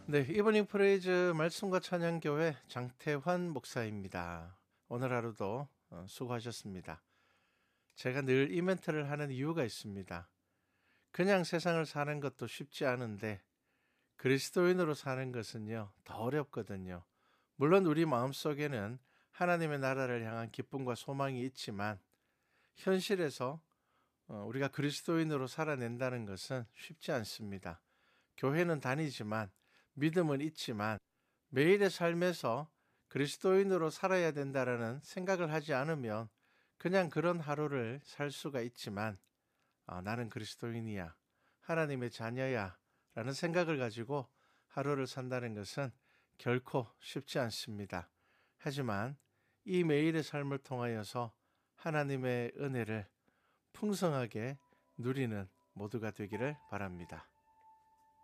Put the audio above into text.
네, 이브닝 프레이즈 말씀과 찬양교회 장태환 목사입니다. 오늘 하루도 수고하셨습니다. 제가 늘 이 멘트를 하는 이유가 있습니다. 그냥 세상을 사는 것도 쉽지 않은데 그리스도인으로 사는 것은요, 더 어렵거든요. 물론 우리 마음속에는 하나님의 나라를 향한 기쁨과 소망이 있지만 현실에서 우리가 그리스도인으로 살아낸다는 것은 쉽지 않습니다. 교회는 다니지만 믿음은 있지만 매일의 삶에서 그리스도인으로 살아야 된다라는 생각을 하지 않으면 그냥 그런 하루를 살 수가 있지만 나는 그리스도인이야. 하나님의 자녀야. 라는 생각을 가지고 하루를 산다는 것은 결코 쉽지 않습니다. 하지만 이 매일의 삶을 통하여서 하나님의 은혜를 풍성하게 누리는 모두가 되기를 바랍니다.